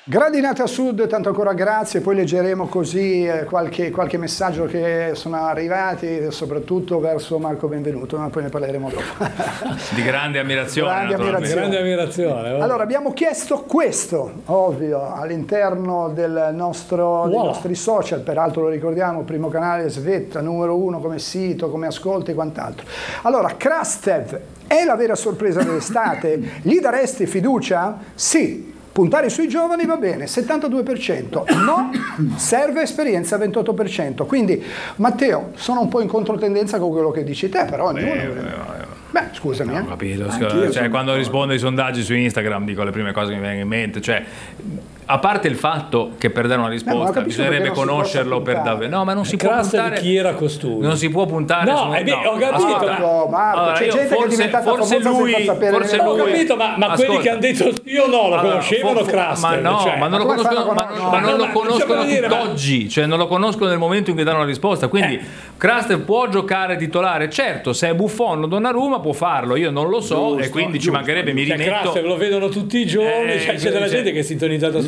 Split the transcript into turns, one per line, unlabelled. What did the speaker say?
Gradinate a sud, tanto ancora grazie, poi leggeremo così qualche messaggio che sono arrivati, soprattutto verso Marco Benvenuto, ma poi ne parleremo dopo.
Di grande ammirazione.
Grande ammirazione.
Allora, abbiamo chiesto questo, ovvio, all'interno dei nostri social, peraltro lo ricordiamo, primo canale Svetta, numero 1 come sito, come ascolti e quant'altro. Allora, Krastev è la vera sorpresa dell'estate? Gli daresti fiducia? Sì. Puntare sui giovani va bene, 72%, no, serve esperienza, 28%. Quindi, Matteo, sono un po' in controtendenza con quello che dici te, però ognuno... Beh, scusami.
Ho capito, cioè, quando rispondo ai sondaggi su Instagram dico le prime cose che mi vengono in mente, cioè... A parte il fatto che per dare una risposta bisognerebbe conoscerlo per davvero. No, ma non si può puntare.
Chi era costui?
Non si può puntare
no, ho capito.
C'è gente che è diventata
forse lui,
ho capito, ma quelli che hanno detto io no lo conoscevano Krastev.
Ma no, cioè, ma non lo conoscono tutt'oggi, cioè non lo conoscono nel momento in cui danno la risposta. Quindi Krastev può giocare titolare, certo, se è Buffon o Donnarumma può farlo, io non lo so, e quindi ci mancherebbe, mi rimetto.
Krastev lo vedono tutti i giorni, c'è della gente che è sintonizzata